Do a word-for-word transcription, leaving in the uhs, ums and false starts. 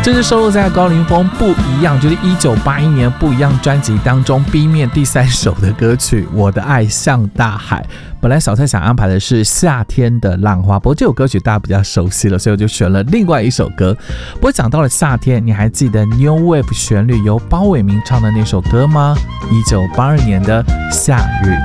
这是收录在高凌风不一样，就是一九八一年不一样专辑当中 B 面第三首的歌曲《我的爱像大海》。本来小蔡想安排的是夏天的浪花，不过这首歌曲大家比较熟悉了，所以我就选了另外一首歌。不过讲到了夏天，你还记得 New Wave 旋律由包伟明唱的那首歌吗？一九八二年的夏日